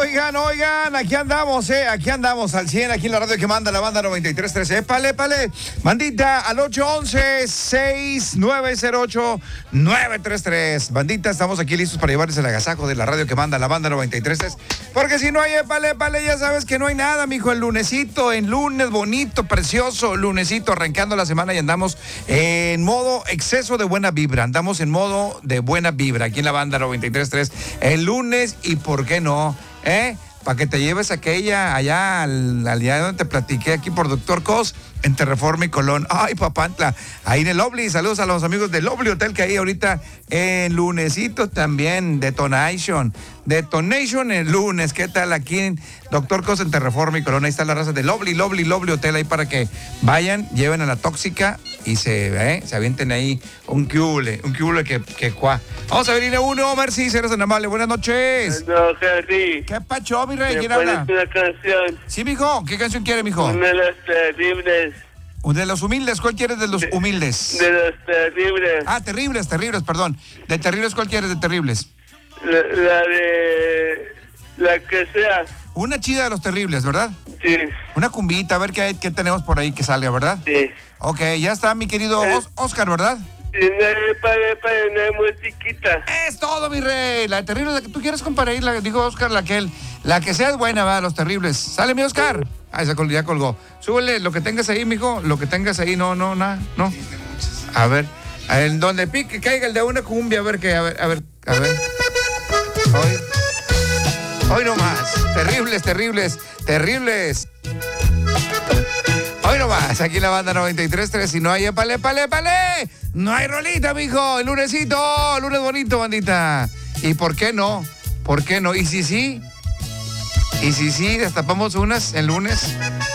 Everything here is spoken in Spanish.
Oigan, aquí andamos al 100, aquí en la radio que manda la banda 93.3. Épale, bandita, al 811-6908-933. Bandita, estamos aquí listos para llevarles el agasajo de la radio que manda la banda 93.3. Porque si no hay épale, ya sabes que no hay nada, mijo. El lunesito, el lunes bonito, precioso, lunesito, arrancando la semana y andamos en modo exceso de buena vibra. Andamos en modo de buena vibra aquí en la banda 93.3. El lunes, y ¿por qué no? Para que te lleves aquella allá al día donde te platiqué aquí por Doctor Cos, entre Reforma y Colón. Ay, Papantla, ahí en el Lovely. Saludos a los amigos del Lovely Hotel que hay ahorita en lunesito también. Detonation el lunes. ¿Qué tal aquí en Doctor Cos, entre Reforma y Colón? Ahí está la raza de Lovely Hotel ahí para que vayan, lleven a la tóxica y se avienten ahí un cubule que cuá. Vamos a venir a uno, Mercy, si eres tan amable. Buenas noches. No, Henry. ¿Qué pacho, mi rey? ¿Quién ¿Pones habla? una canción? Sí, mijo. ¿Qué canción quiere, mijo? Una de los terribles. De los humildes. ¿Cuál quieres de los humildes? De los terribles. Ah, terribles, perdón. De terribles, ¿cuál quieres de terribles? La de... La que sea. Una chida de los terribles, ¿verdad? Sí. Una cumbita, a ver qué tenemos por ahí que salga, ¿verdad? Sí. Ok, ya está mi querido Oscar, ¿verdad? Y no es muy chiquita. Es todo, mi rey. La de terribles, la que tú quieres, compadre, dijo Oscar, la que sea es buena, va, los terribles. Sale, mi Oscar. Ah, ya colgó. Súbele lo que tengas ahí, mijo. Lo que tengas ahí, no. A ver, en donde pique, caiga el de una cumbia, a ver. Hoy no más. Terribles. Hoy no más. Aquí en la banda 93.3. Si no hay épale. No hay rolita, mijo. El lunesito. Lunes bonito, bandita. ¿Y por qué no? ¿Y si sí? ¿Y si sí destapamos unas el lunes?